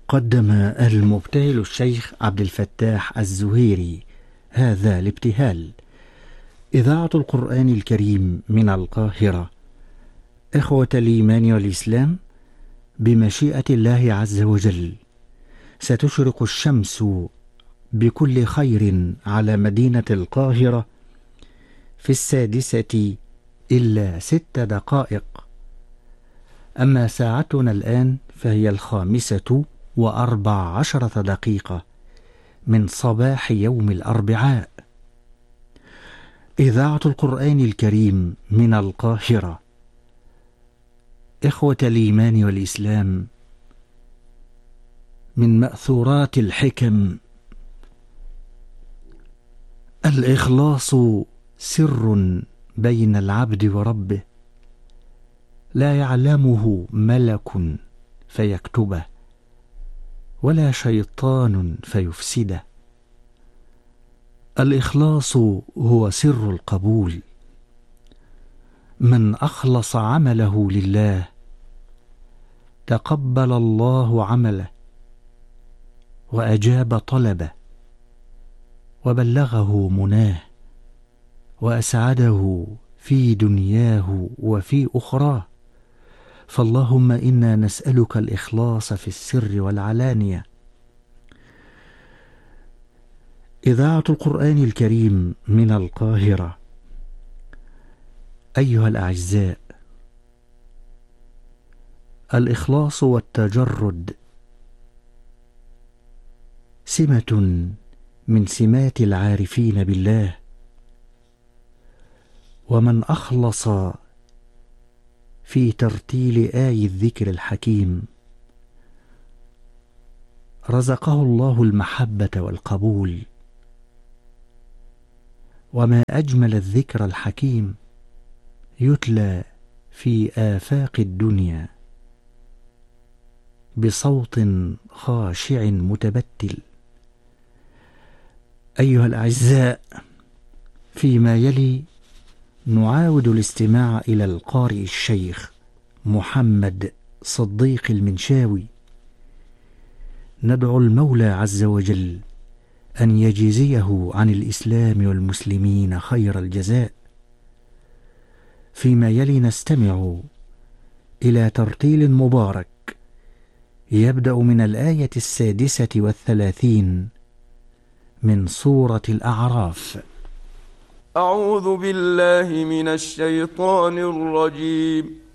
قدم المبتهل الشيخ عبد الفتاح الزهيري هذا الابتهال. إذاعة القرآن الكريم من القاهرة. إخوة الإيمان والإسلام، بمشيئة الله عز وجل ستشرق الشمس بكل خير على مدينة القاهرة في 6:06. أما ساعتنا الآن فهي 5:14 من صباح يوم الأربعاء. إذاعة القرآن الكريم من القاهرة. إخوة الإيمان والإسلام، من مأثورات الحكم: الإخلاص سر بين العبد وربه، لا يعلمه ملك فيكتبه، ولا شيطان فيفسده. الإخلاص هو سر القبول. من أخلص عمله لله تقبل الله عمله، وأجاب طلبه، وبلغه مناه، وأسعده في دنياه وفي أخراه. فاللهم إنا نسألك الإخلاص في السر والعلانية. إذاعة القرآن الكريم من القاهرة. أيها الأعزاء، الإخلاص والتجرد سمة من سمات العارفين بالله، ومن أخلص في ترتيل آي الذكر الحكيم رزقه الله المحبة والقبول. وما أجمل الذكر الحكيم يتلى في آفاق الدنيا بصوت خاشع متبتل. أيها الأعزاء، فيما يلي نعاود الاستماع إلى القارئ الشيخ محمد صديق المنشاوي. ندعو المولى عز وجل أن يجزيه عن الإسلام والمسلمين خير الجزاء. فيما يلي نستمع إلى ترتيل مبارك يبدأ من الآية 36 من سورة الأعراف. أعوذ بالله من الشيطان الرجيم.